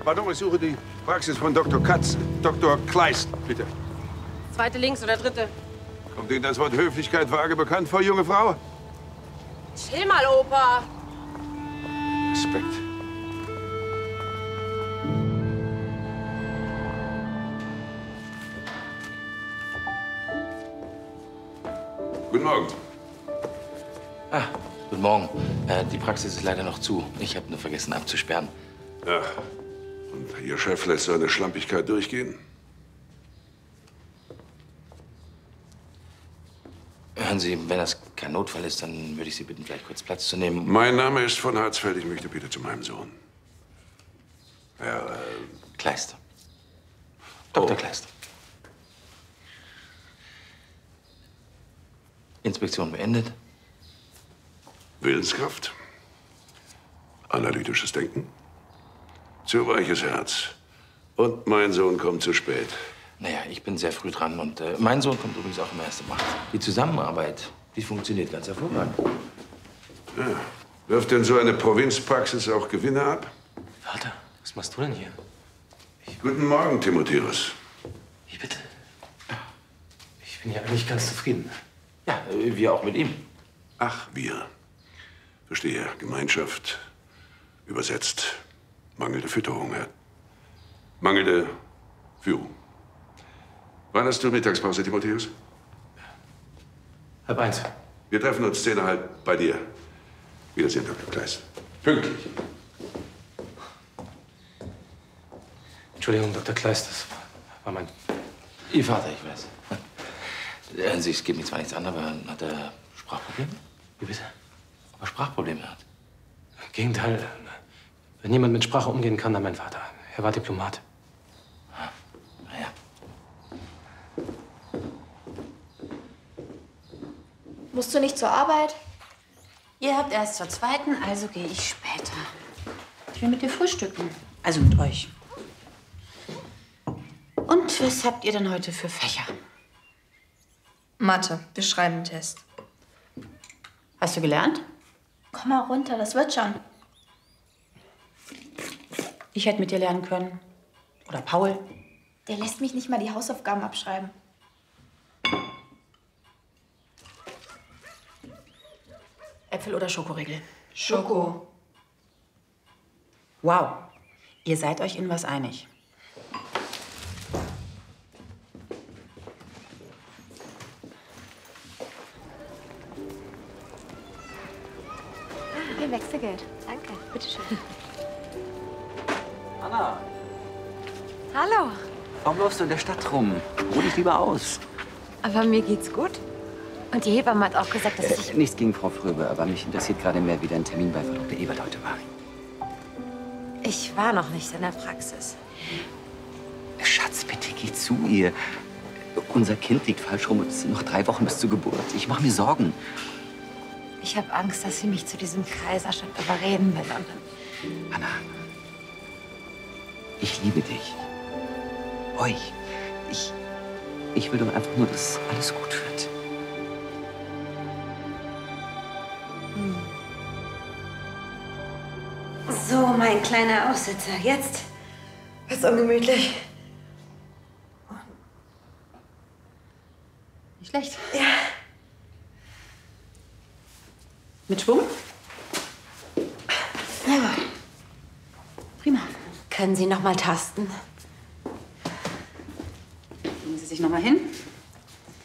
Pardon, ich suche die Praxis von Dr. Katz. Dr. Kleist, bitte. Zweite links oder dritte? Kommt Ihnen das Wort Höflichkeit vage bekannt vor, junge Frau? Chill mal, Opa. Respekt. Guten Morgen. Ah, guten Morgen. Die Praxis ist leider noch zu. Ich habe nur vergessen abzusperren. Ja. Und Ihr Chef lässt seine Schlampigkeit durchgehen? Hören Sie, wenn das kein Notfall ist, dann würde ich Sie bitten, vielleicht kurz Platz zu nehmen. Mein Name ist von Harzfeld. Ich möchte bitte zu meinem Sohn. Herr, Kleist. Dr. Oh. Kleist. Inspektion beendet. Willenskraft? Analytisches Denken? Zu weiches Herz. Und mein Sohn kommt zu spät. Naja, ich bin sehr früh dran und mein Sohn kommt übrigens auch immer erst um 8. Die Zusammenarbeit, die funktioniert ganz hervorragend. Ja. Wirft denn so eine Provinzpraxis auch Gewinne ab? Vater, was machst du denn hier? Guten Morgen, Timotheus. Wie bitte? Ich bin ja eigentlich ganz zufrieden. Ja, wir auch mit ihm. Ach, wir. Verstehe. Gemeinschaft. Übersetzt. Mangelnde Fütterung, Herr. Mangelnde Führung. Wann hast du Mittagspause, Timotheus? 12:30. Wir treffen uns 10:30 bei dir. Wiedersehen, Dr. Kleist. Pünktlich. Entschuldigung, Dr. Kleist, das war mein... Ihr Vater, ich weiß. Hören Sie, es geht mir zwar nichts an, aber hat er Sprachprobleme? Wie bitte? Ob er Sprachprobleme hat? Im Gegenteil. Wenn jemand mit Sprache umgehen kann, dann mein Vater. Er war Diplomat. Naja. Musst du nicht zur Arbeit? Ihr habt erst zur zweiten, also gehe ich später. Ich will mit dir frühstücken. Also mit euch. Und was habt ihr denn heute für Fächer? Mathe. Wir schreiben einen Test. Hast du gelernt? Komm mal runter, das wird schon. Ich hätte mit dir lernen können. Oder Paul. Der lässt mich nicht mal die Hausaufgaben abschreiben. Äpfel oder Schokoriegel? Schoko. Wow. Ihr seid euch in was einig. Hier, Wechselgeld. Danke. Bitteschön. Anna, Hallo, warum läufst du in der Stadt rum? Ruh dich lieber aus. aber mir geht's gut. Und die Hebamme hat auch gesagt, dass ich... Nichts gegen Frau Fröbe, aber mich interessiert gerade mehr, wie dein Termin bei Frau Dr. Ebert heute war. Ich war noch nicht in der Praxis. Schatz, bitte geh zu ihr. Unser Kind liegt falsch rum und es sind noch 3 Wochen bis zur Geburt. Ich mache mir Sorgen. Ich habe Angst, dass sie mich zu diesem Kaiserschnitt überreden will. Und Anna, ich liebe dich. Euch. Ich will doch einfach nur, dass alles gut wird. so, mein kleiner Aussitzer. Jetzt wird's ungemütlich. Nicht schlecht. Ja. Mit Schwung? Ja. Prima. Können Sie noch mal tasten? Legen Sie sich noch mal hin.